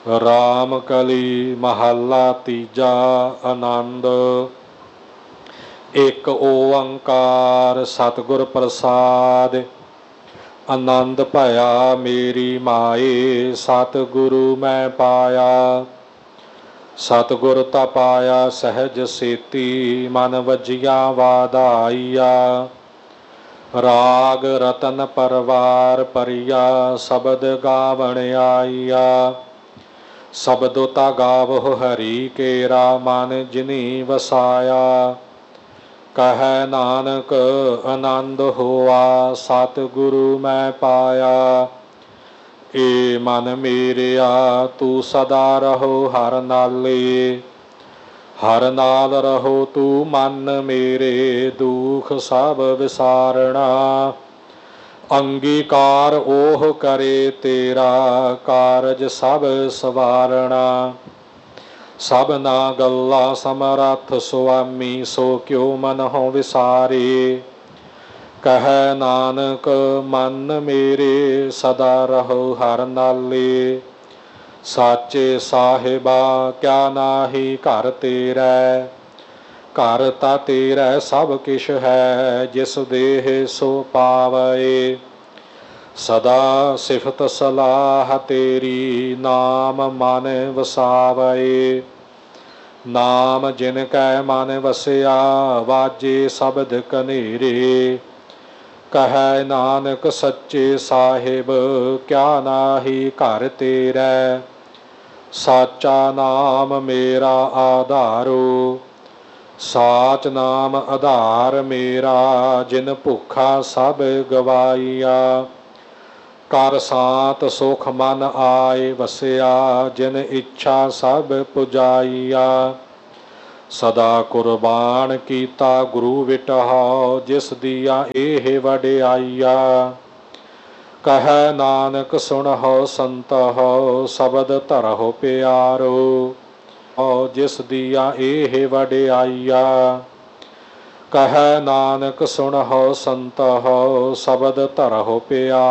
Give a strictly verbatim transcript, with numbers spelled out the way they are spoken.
ਰਾਮ ਕਲੀ ਮਹੱਲਾ ਤੀਜਾ। ਆਨੰਦ। ਇੱਕ ਓੰਕਾਰ ਸਤਿਗੁਰ ਪ੍ਰਸਾਦਿ। ਆਨੰਦ ਭਇਆ ਮੇਰੀ ਮਾਏ, ਸਤਿਗੁਰੂ ਮੈਂ ਪਾਇਆ। ਸਤਿਗੁਰ ਤਾ ਪਾਇਆ ਸਹਿਜ ਸੇਤੀ, ਮਨ ਵਜਿਆ ਵਾਧਾਈਆ। ਰਾਗ ਰਤਨ ਪਰਵਾਰ ਪਰਿਆ, ਸ਼ਬਦ ਗਾਵਣ ਆਈਆ। ਸ਼ਬਦੁ ਤਾ ਗਾਵਹੁ ਹਰੀ ਕੇਰਾ, ਮਨ ਜਿਨੀ ਵਸਾਇਆ। ਕਹੈ ਨਾਨਕ ਆਨੰਦ ਹੋਆ, ਸਤਿਗੁਰੂ ਮੈਂ ਪਾਇਆ। ਏ ਮਨ ਮੇਰਿਆ ਤੂੰ ਸਦਾ ਰਹੋ ਹਰਿ ਨਾਲੇ, ਹਰਿ ਨਾਲ ਰਹੋ ਤੂੰ ਮਨ ਮੇਰੇ, ਦੁਖ ਸਭ ਵਿਸਾਰਣਾ। ਅੰਗੀਕਾਰ ਓਹ ਕਰੇ ਤੇਰਾ, ਕਾਰਜ ਸਭ ਸਵਾਰਣਾ। ਸਭਨਾ ਗੱਲਾਂ ਸਮਰੱਥ ਸੁਆਮੀ, ਸੋ ਕਿਉ ਮਨਹੁ ਵਿਸਾਰੇ। ਕਹੈ ਨਾਨਕ ਮਨ ਮੇਰੇ ਸਦਾ ਰਹੋ ਹਰਿ ਨਾਲੇ। ਸਾਚੇ ਸਾਹਿਬਾ ਕਿਆ ਨਾਹੀ ਘਰ ਤੇਰੈ, ਘਰ ਤਾ ਤੇਰੈ ਸਭ ਕਿਛ ਹੈ, ਜਿਸ ਦੇਹ ਸੋ ਪਾਵੈ। ਸਦਾ ਸਿਫਤ ਸਲਾਹ ਤੇਰੀ, ਨਾਮ ਮਨ ਵਸਾਵੈ। ਨਾਮ ਜਿਨ ਕੈ ਮਨ ਵਸਿਆ, ਵਾਜੇ ਸ਼ਬਦ ਕਨੇਰੇ। ਕਹੈ ਨਾਨਕ ਸੱਚੇ ਸਾਹਿਬ ਕਿਆ ਨਾਹੀ ਘਰ ਤੇਰੈ, ਸਾਚਾ ਨਾਮ ਮੇਰਾ ਆਧਾਰੋ। ਸਾਚ ਨਾਮ ਆਧਾਰ ਮੇਰਾ, ਜਿਨ ਭੁੱਖਾ ਸਭ ਗਵਾਈਆ। ਕਰ ਸਾਤ ਸੁਖ ਮਨ ਆਏ ਵਸਿਆ, ਜਿਨ ਇੱਛਾ ਸਭ ਪੁਜਾਈਆ। ਸਦਾ ਕੁਰਬਾਨ ਕੀਤਾ ਗੁਰੂ ਵਿਟਹੁ, ਜਿਸ ਦੀਆ ਇਹ ਵਡਿਆਈਆ। ਕਹੈ ਨਾਨਕ ਸੁਣਹੁ ਸੰਤਹੁ, ਸ਼ਬਦ ਧਰਹੁ ਪਿਆਰੋ। ਜਿਸ ਦੀਆ ਇਹ ਵਡਿਆਈਆ। ਕਹੈ ਨਾਨਕ ਸੁਣਹੁ ਸੰਤਹੁ, ਸ਼ਬਦ ਧਰਹੁ ਪਿਆਰੋ।